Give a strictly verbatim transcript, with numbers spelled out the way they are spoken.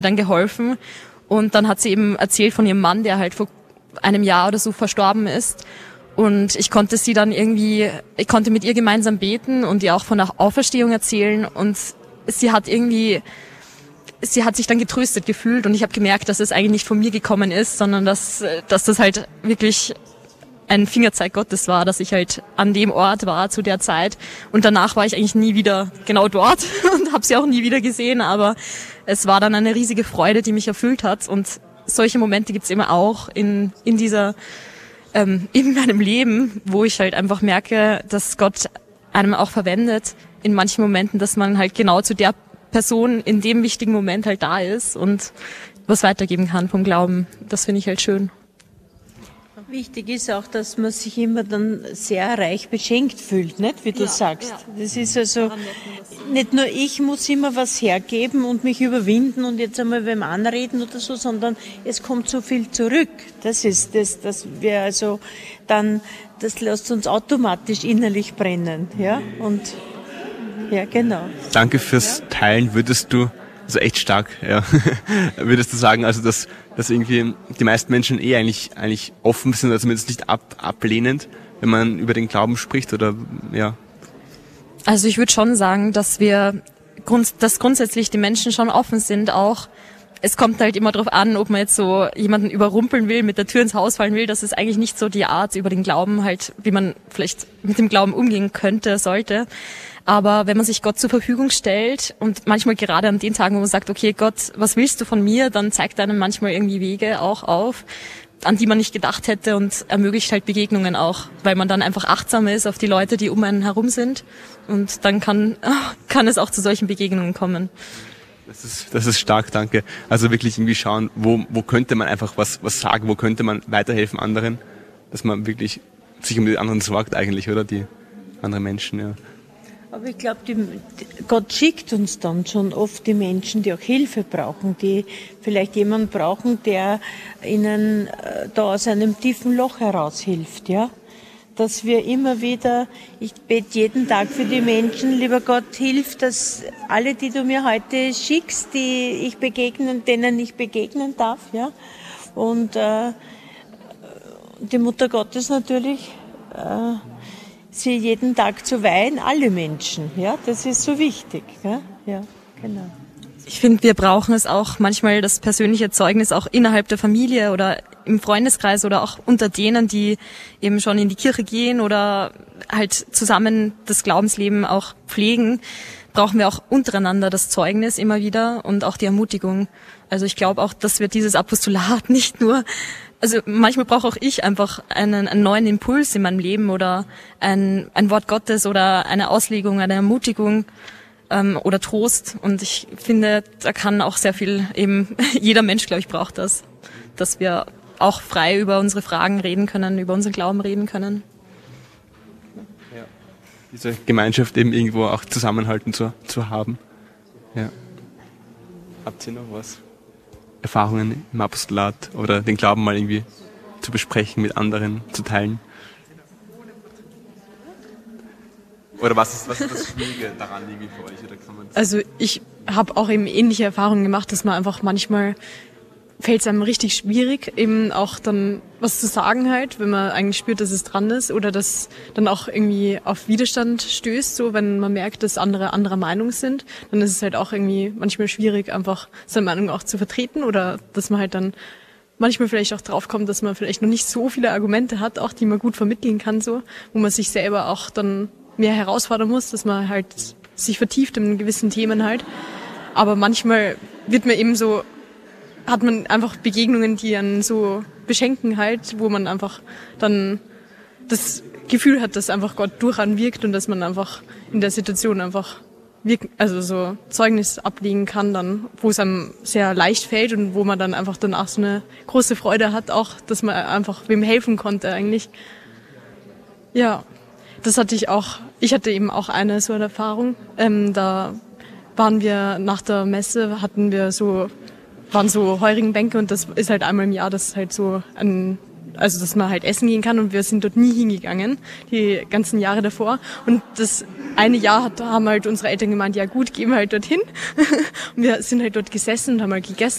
dann geholfen. Und dann hat sie eben erzählt von ihrem Mann, der halt vor einem Jahr oder so verstorben ist. Und ich konnte sie dann irgendwie, ich konnte mit ihr gemeinsam beten und ihr auch von der Auferstehung erzählen. Und sie hat irgendwie, sie hat sich dann getröstet gefühlt. Und ich habe gemerkt, dass es eigentlich nicht von mir gekommen ist, sondern dass, dass das halt wirklich ein Fingerzeig Gottes war, dass ich halt an dem Ort war zu der Zeit. Und danach war ich eigentlich nie wieder genau dort und habe sie auch nie wieder gesehen. Aber es war dann eine riesige Freude, die mich erfüllt hat. Und solche Momente gibt's immer auch in in dieser ähm, in meinem Leben, wo ich halt einfach merke, dass Gott einem auch verwendet in manchen Momenten, dass man halt genau zu der Person in dem wichtigen Moment halt da ist und was weitergeben kann vom Glauben. Das finde ich halt schön. Wichtig ist auch, dass man sich immer dann sehr reich beschenkt fühlt, nicht? Wie du ja, sagst. Ja. Das ist also, nicht nur ich muss immer was hergeben und mich überwinden und jetzt einmal wem anreden oder so, sondern es kommt so viel zurück. Das ist das, dass wir also dann, das lässt uns automatisch innerlich brennen, ja? Und, ja, genau. Danke fürs ja. Teilen. Würdest du, also echt stark, ja, würdest du sagen, also dass, dass irgendwie die meisten Menschen eh eigentlich, eigentlich offen sind, also zumindest nicht ab, ablehnend, wenn man über den Glauben spricht oder, ja? Also ich würde schon sagen, dass wir, dass grundsätzlich die Menschen schon offen sind auch. Es kommt halt immer darauf an, ob man jetzt so jemanden überrumpeln will, mit der Tür ins Haus fallen will. Das ist eigentlich nicht so die Art über den Glauben halt, wie man vielleicht mit dem Glauben umgehen könnte, sollte. Aber wenn man sich Gott zur Verfügung stellt und manchmal gerade an den Tagen, wo man sagt, okay Gott, was willst du von mir, dann zeigt er einem manchmal irgendwie Wege auch auf, an die man nicht gedacht hätte und ermöglicht halt Begegnungen auch, weil man dann einfach achtsam ist auf die Leute, die um einen herum sind und dann kann, kann es auch zu solchen Begegnungen kommen. Das ist, das ist stark, danke. Also wirklich irgendwie schauen, wo, wo könnte man einfach was, was sagen, wo könnte man weiterhelfen anderen, dass man wirklich sich um die anderen sorgt eigentlich, oder? Die anderen Menschen, ja. Aber ich glaube, Gott schickt uns dann schon oft die Menschen, die auch Hilfe brauchen, die vielleicht jemanden brauchen, der ihnen äh, da aus einem tiefen Loch heraushilft, ja. Dass wir immer wieder, ich bete jeden Tag für die Menschen, lieber Gott, hilf, dass alle, die du mir heute schickst, die ich begegnen, denen ich begegnen darf, ja. Und äh, die Mutter Gottes natürlich, äh, sie jeden Tag zu weihen, alle Menschen, ja, das ist so wichtig, ja, ja, genau. Ich finde, wir brauchen es auch manchmal, das persönliche Zeugnis auch innerhalb der Familie oder im Freundeskreis oder auch unter denen, die eben schon in die Kirche gehen oder halt zusammen das Glaubensleben auch pflegen, brauchen wir auch untereinander das Zeugnis immer wieder und auch die Ermutigung. Also ich glaube auch, dass wir dieses Apostolat nicht nur, also manchmal brauche auch ich einfach einen, einen neuen Impuls in meinem Leben oder ein, ein Wort Gottes oder eine Auslegung, eine Ermutigung ähm, oder Trost. Und ich finde, da kann auch sehr viel eben, jeder Mensch, glaube ich, braucht das, dass wir auch frei über unsere Fragen reden können, über unseren Glauben reden können. Ja. Diese Gemeinschaft eben irgendwo auch zusammenhalten zu, zu haben. Ja. Habt ihr noch was? Erfahrungen im Apostolat oder den Glauben mal irgendwie zu besprechen, mit anderen zu teilen? Oder was ist, was ist das Schwierige daran irgendwie für euch? Oder kann man also ich habe auch eben ähnliche Erfahrungen gemacht, dass man einfach manchmal fällt es einem richtig schwierig, eben auch dann was zu sagen halt, wenn man eigentlich spürt, dass es dran ist oder dass dann auch irgendwie auf Widerstand stößt, so wenn man merkt, dass andere anderer Meinung sind, dann ist es halt auch irgendwie manchmal schwierig, einfach seine Meinung auch zu vertreten oder dass man halt dann manchmal vielleicht auch drauf kommt, dass man vielleicht noch nicht so viele Argumente hat, auch die man gut vermitteln kann, so, wo man sich selber auch dann mehr herausfordern muss, dass man halt sich vertieft in gewissen Themen halt. Aber manchmal wird man eben so hat man einfach Begegnungen, die einen so beschenken halt, wo man einfach dann das Gefühl hat, dass einfach Gott durch einen wirkt und dass man einfach in der Situation einfach wirken, also so Zeugnis ablegen kann dann, wo es einem sehr leicht fällt und wo man dann einfach danach so eine große Freude hat auch, dass man einfach wem helfen konnte eigentlich. Ja, das hatte ich auch, ich hatte eben auch eine so eine Erfahrung, ähm, da waren wir nach der Messe, hatten wir so waren so heurigen Bänke und das ist halt einmal im Jahr, dass halt so ein also dass man halt essen gehen kann, und wir sind dort nie hingegangen, die ganzen Jahre davor. Und das eine Jahr hat, haben halt unsere Eltern gemeint, ja gut, gehen wir halt dorthin. Und wir sind halt dort gesessen und haben halt gegessen.